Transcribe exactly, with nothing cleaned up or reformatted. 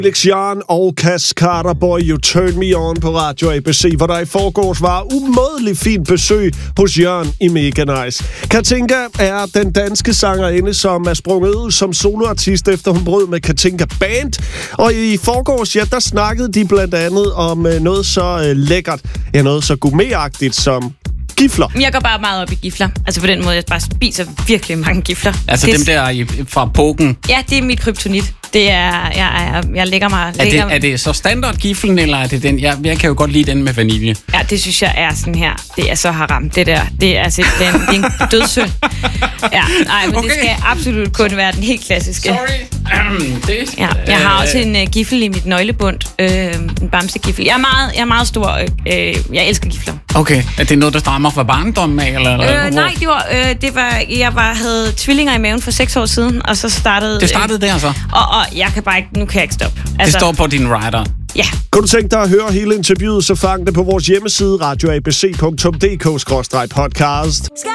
Felix Jørgen og Cascada Boy, You Turn Me On på Radio A B C, hvor der i forgårs var umådelig fint besøg hos Jørgen i Mega Nice. Katinka er den danske sangerinde, som er sprunget ud som soloartist, efter hun brød med Katinka Band. Og i forgårs, ja, der snakkede de blandt andet om noget så øh, lækkert, ja, noget så gourmetagtigt som gifler. Jeg går bare meget op i gifler. Altså på den måde, jeg bare spiser virkelig mange gifler. Altså det dem der i, fra poken? Ja, det er mit kryptonit. Det er, jeg, jeg, jeg lægger mig... Er lægger det, er det så standardgiflen, eller er det den... Jeg, jeg kan jo godt lide den med vanilje. Ja, det synes jeg er sådan her. Det er så haram, det der. Det er simpelthen det er en dødssynd. Ja, nej, men okay. Det skal absolut kun være den helt klassiske. Sorry. Um, det, ja, jeg har også en uh, giffel i mit nøglebund. Øh, en bamsegiffel. Jeg er meget, jeg er meget stor. Øh, jeg elsker gifler. Okay. Er det noget, der stammer fra barndommen af? Eller, eller øh, nej, det var, øh, det var... Jeg var, havde tvillinger i maven for seks år siden, og så startede... Det startede øh, der så? Og, og jeg kan bare ikke... Nu kan jeg ikke stoppe. Altså, det står på din rider? Ja. Kunne du tænke dig at høre hele interviewet, så fang det på vores hjemmeside radio a b c punktum d k skråstreg podcast.